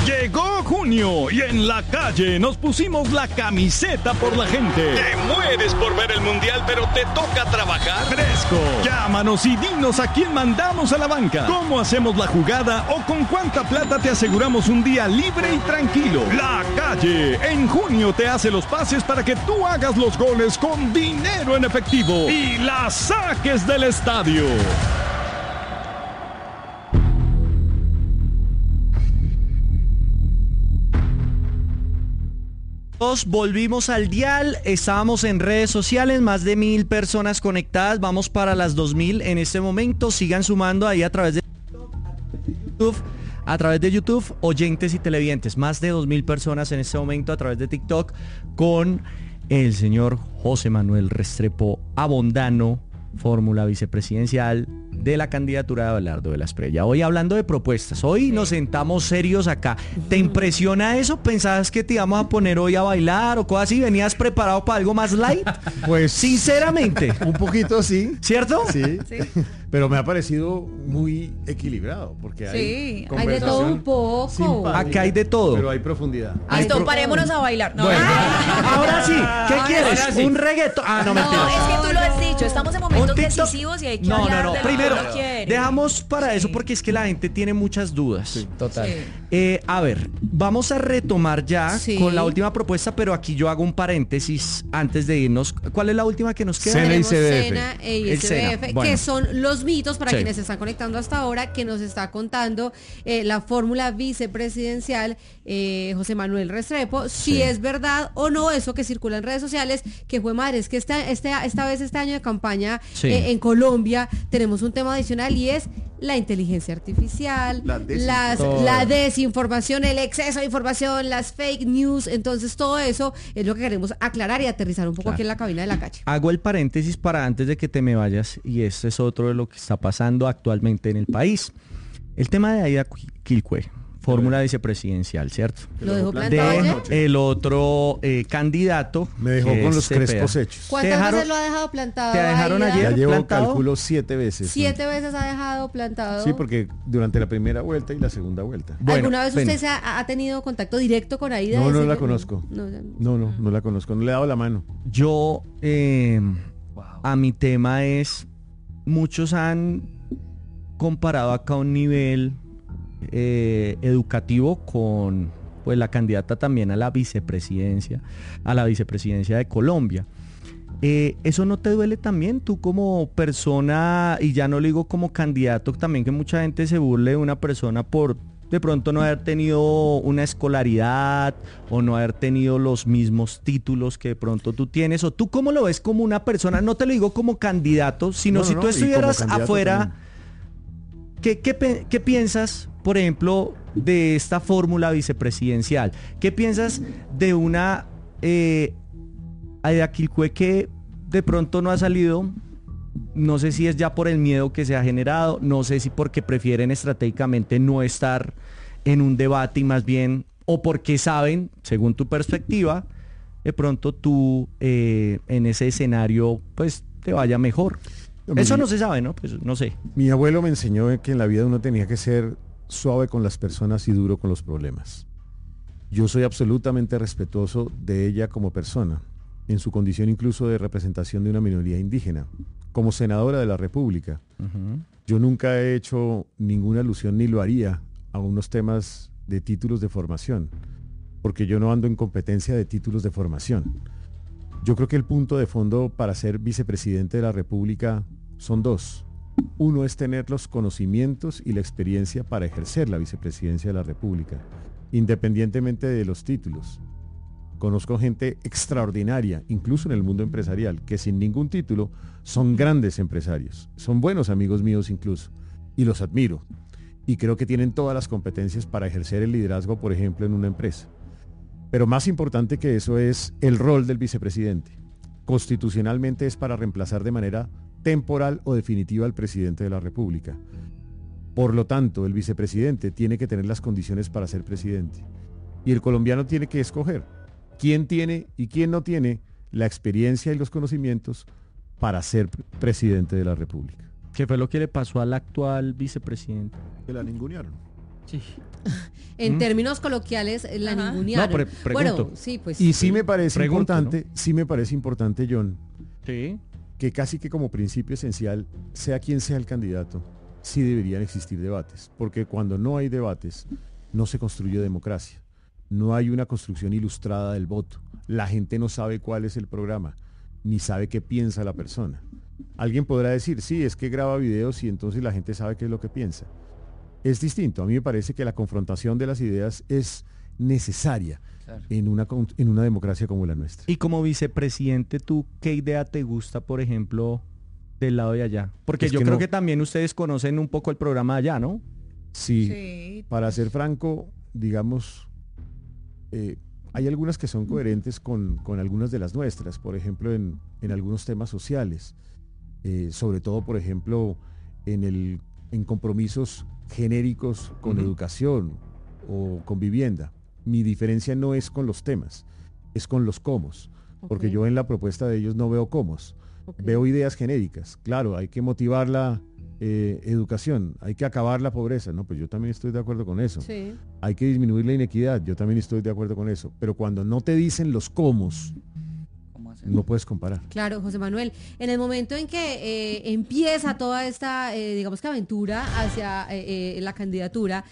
Llegó junio y en la calle nos pusimos la camiseta por la gente. Te mueres por ver el mundial, pero te toca trabajar. Fresco. Llámanos y dinos a quién mandamos a la banca, cómo hacemos la jugada o con cuánta plata te aseguramos un día libre y tranquilo. La calle en junio te hace los pases para que tú hagas los goles con dinero en efectivo y la saques del estadio. Volvimos al dial, estábamos en redes sociales, más de 1,000 personas conectadas, vamos para las 2,000 en este momento. Sigan sumando ahí a través de YouTube, oyentes y televidentes, más de 2,000 personas en este momento a través de TikTok con el señor José Manuel Restrepo Abondano, fórmula vicepresidencial de la candidatura de Abelardo de la Espriella. Hoy hablando de propuestas, hoy nos sentamos serios acá. ¿Te impresiona eso? ¿Pensabas que te íbamos a poner hoy a bailar o cosas así? ¿Venías preparado para algo más light? Pues sinceramente. Un poquito sí. ¿Cierto? Sí. Pero me ha parecido muy equilibrado porque hay de todo un poco. Simpática, acá hay de todo. Pero hay profundidad. Listo, parémonos a bailar. No. Bueno, ahora sí. ¿Qué quieres? Sí. ¿Un reggaetón? No, mentira. es que tú lo has dicho. Estamos en momentos decisivos y hay que hablar de lo Primero, que uno quiere. dejamos para eso porque es que la gente tiene muchas dudas. Sí, total. A ver, vamos a retomar ya con la última propuesta, pero aquí yo hago un paréntesis antes de irnos. ¿Cuál es la última que nos queda? Sena y Tenemos CDF. Sena e ISBF, Bueno. que son los mitos para quienes se están conectando hasta ahora, que nos está contando la fórmula vicepresidencial José Manuel Restrepo, si es verdad o no eso que circula en redes sociales, que fue madre, es que esta vez este año de campaña en Colombia tenemos un tema adicional y es la inteligencia artificial, la desinformación, el exceso de información, las fake news. Entonces todo eso es lo que queremos aclarar y aterrizar un poco aquí en la cabina de la calle. Hago el paréntesis para antes de que te me vayas, y este es otro de lo que está pasando actualmente en el país. El tema de Aida Quilcue, fórmula vicepresidencial, ¿cierto? ¿Lo dejó plantado ayer? El otro candidato me dejó con los Cepeda. crespos hechos. ¿Cuántas veces lo ha dejado plantado? ¿Te dejaron Aida? ayer? Ya llevo plantado? cálculo 7 veces. 7 veces ha dejado plantado. Sí, porque durante la primera vuelta y la segunda vuelta. ¿Alguna vez usted ha tenido contacto directo con Aida? No la conozco. No la conozco. No le he dado la mano. Yo, a mi tema es, muchos han comparado acá un nivel educativo con pues la candidata también a la vicepresidencia de Colombia. ¿Eso no te duele también tú como persona, y ya no lo digo como candidato, también que mucha gente se burle de una persona por de pronto no haber tenido una escolaridad o no haber tenido los mismos títulos que de pronto tú tienes? ¿O tú cómo lo ves como una persona? No te lo digo como candidato, sino si tú estuvieras afuera, ¿qué piensas, por ejemplo, de esta fórmula vicepresidencial? ¿Qué piensas de una Aida Quilcue que de pronto no ha salido? No sé si es ya por el miedo que se ha generado, no sé si porque prefieren estratégicamente no estar en un debate y más bien, o porque saben, según tu perspectiva, de pronto tú en ese escenario pues te vaya mejor. Eso no se sabe, ¿no? Pues no sé. Mi abuelo me enseñó que en la vida uno tenía que ser suave con las personas y duro con los problemas. Yo soy absolutamente respetuoso de ella como persona, en su condición incluso de representación de una minoría indígena, como senadora de la República. Yo nunca he hecho ninguna alusión, ni lo haría, a unos temas de títulos de formación, porque yo no ando en competencia de títulos de formación. Yo creo que el punto de fondo para ser vicepresidente de la República son dos. Uno es tener los conocimientos y la experiencia para ejercer la vicepresidencia de la República, independientemente de los títulos. Conozco gente extraordinaria, incluso en el mundo empresarial, que sin ningún título son grandes empresarios. Son buenos amigos míos incluso, y los admiro. Y creo que tienen todas las competencias para ejercer el liderazgo, por ejemplo, en una empresa. Pero más importante que eso es el rol del vicepresidente. Constitucionalmente es para reemplazar de manera temporal o definitiva al presidente de la República. Por lo tanto, el vicepresidente tiene que tener las condiciones para ser presidente. Y el colombiano tiene que escoger quién tiene y quién no tiene la experiencia y los conocimientos para ser presidente de la República. ¿Qué fue lo que le pasó al actual vicepresidente? Que la ningunearon. Sí. En términos coloquiales, la ningunearon. No, pregunto. Bueno, sí, pues. Y sí me parece Pregunto, importante, ¿no? sí me parece importante, John, Sí. que casi que como principio esencial, sea quien sea el candidato, sí deberían existir debates, porque cuando no hay debates, no se construye democracia, no hay una construcción ilustrada del voto, la gente no sabe cuál es el programa, ni sabe qué piensa la persona. Alguien podrá decir, sí, es que graba videos y entonces la gente sabe qué es lo que piensa. Es distinto, a mí me parece que la confrontación de las ideas es necesaria en una democracia como la nuestra. Y como vicepresidente, ¿tú qué idea te gusta, por ejemplo, del lado de allá? Porque Es yo que creo no. que también ustedes conocen un poco el programa de allá, ¿no? Sí, para ser franco, digamos, hay algunas que son coherentes con algunas de las nuestras, por ejemplo, en algunos temas sociales, sobre todo, por ejemplo, en compromisos genéricos con educación o con vivienda. Mi diferencia no es con los temas, es con los comos, porque yo en la propuesta de ellos no veo comos, veo ideas genéricas. Claro, hay que motivar la educación, hay que acabar la pobreza, no, pues yo también estoy de acuerdo con eso. Sí. Hay que disminuir la inequidad, yo también estoy de acuerdo con eso, pero cuando no te dicen los comos, no puedes comparar. Claro, José Manuel, en el momento en que empieza toda esta, digamos que aventura hacia la candidatura,